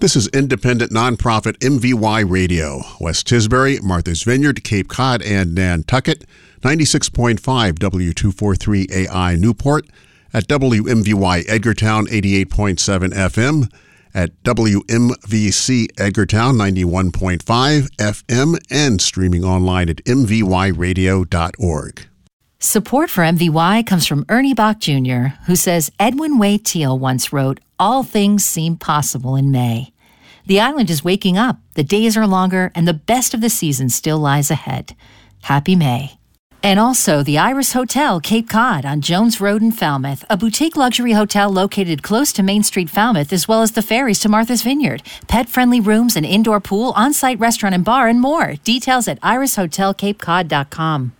This is independent nonprofit MVY Radio. West Tisbury, Martha's Vineyard, Cape Cod, and Nantucket. 96.5 W243AI Newport. At WMVY Edgartown 88.7 FM. At WMVC Edgartown 91.5 FM. And streaming online at mvyradio.org. Support for MVY comes from Ernie Bach Jr., who says Edwin Wade Teal once wrote, "All things seem possible in May." The island is waking up, the days are longer, and the best of the season still lies ahead. Happy May. And also the Iris Hotel, Cape Cod on Jones Road in Falmouth, a boutique luxury hotel located close to Main Street, Falmouth, as well as the ferries to Martha's Vineyard. Pet-friendly rooms, an indoor pool, on-site restaurant and bar, and more. Details at irishotelcapecod.com.